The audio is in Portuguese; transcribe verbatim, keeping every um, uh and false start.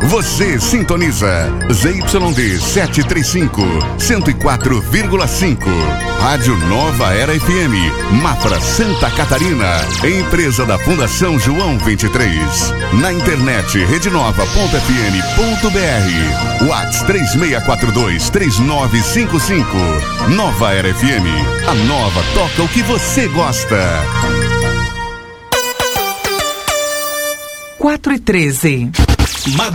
Você sintoniza Z Y D setecentos e trinta e cinco, cento e quatro vírgula cinco. Rádio Nova Era F M, Mafra, Santa Catarina. Empresa da Fundação João vinte e três. Na internet rede nova ponto f m ponto b r. WhatsApp três seis quatro dois, três nove cinco cinco. Nova Era F M. A nova toca o que você gosta. quatro e treze.